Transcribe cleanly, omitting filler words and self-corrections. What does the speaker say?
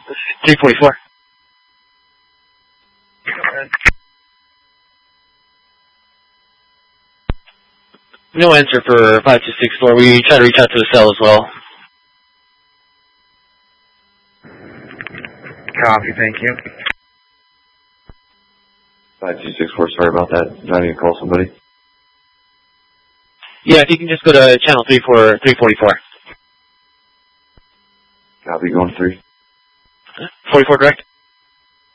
344. No answer for 5264. We try to reach out to the cell as well. Copy, thank you. 5264, sorry about that. Do I need to call somebody? Yeah, if you can just go to channel 344. Copy, going 3. 44, correct?